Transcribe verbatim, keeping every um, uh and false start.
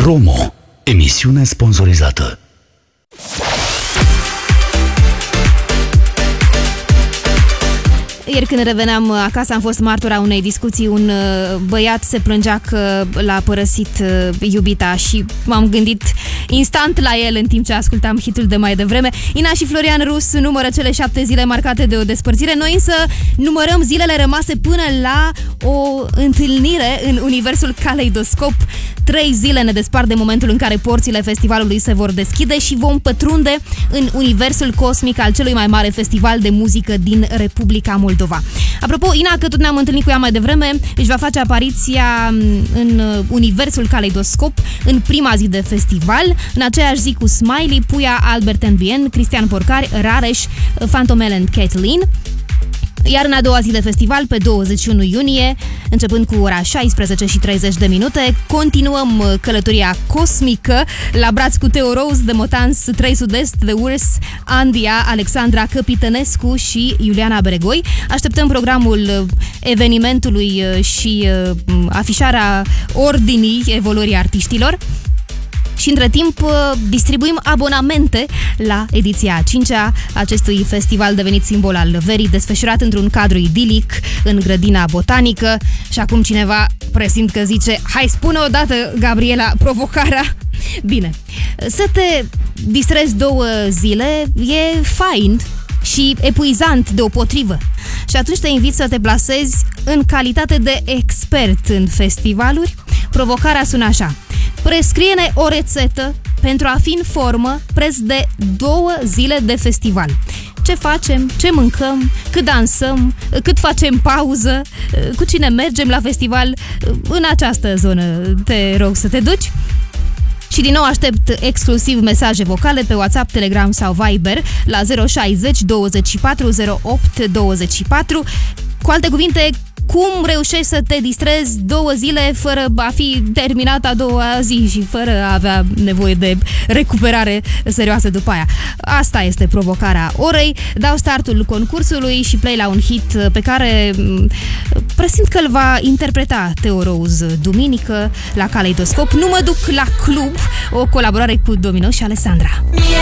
Promo. Emisiune sponsorizată. Ieri când reveneam acasă am fost martora unei discuții. Un băiat se plângea că l-a părăsit iubita și m-am gândit instant la el în timp ce ascultam hitul de mai devreme. Ina și Florian Rus numără cele șapte zile marcate de o despărțire. Noi însă numărăm zilele rămase până la o întâlnire în universul Caleidoscop. Trei zile ne despart de momentul în care porțile festivalului se vor deschide și vom pătrunde în universul cosmic al celui mai mare festival de muzică din Republica Moldova. Apropo, Ina, că tot ne-am întâlnit cu ea mai devreme, își va face apariția în universul Caleidoscop în prima zi de festival, în aceeași zi cu Smiley, Puia, Albert and Bien, Cristian Porcari, Rareș, Fantomel and Kathleen. Iar în a doua zi de festival, pe douăzeci și unu iunie, începând cu ora șaisprezece și treizeci de minute, continuăm călătoria cosmică la braț cu Teo Rose, The Motans, trei Sud-Est, The Urs, Andia, Alexandra Căpitănescu și Iuliana Beregoi. Așteptăm programul evenimentului și afișarea ordinii evoluării artiștilor. Și între timp distribuim abonamente la ediția a cincea acestui festival devenit simbol al verii, desfășurat într-un cadru idilic în grădina botanică. Și acum cineva presimt că zice: hai, spune odată, Gabriela, provocarea. Bine, să te distrezi două zile e fain și epuizant deopotrivă. Și atunci te invit să te plasezi în calitate de expert în festivaluri. Provocarea sună așa: prescrie-ne o rețetă pentru a fi în formă preț de două zile de festival. Ce facem, ce mâncăm, cât dansăm, cât facem pauză, cu cine mergem la festival. În această zonă te rog să te duci. Și din nou aștept exclusiv mesaje vocale pe WhatsApp, Telegram sau Viber la zero șaizeci douăzeci și patru zero opt douăzeci și patru. Cu alte cuvinte, cum reușești să te distrezi două zile fără a fi terminat a doua zi și fără a avea nevoie de recuperare serioasă după aia? Asta este provocarea orei. Dau startul concursului și play la un hit pe care presimt că îl va interpreta Teo Rose duminică la Caleidoscop. Nu mă duc la club, o colaborare cu Domino și Alessandra.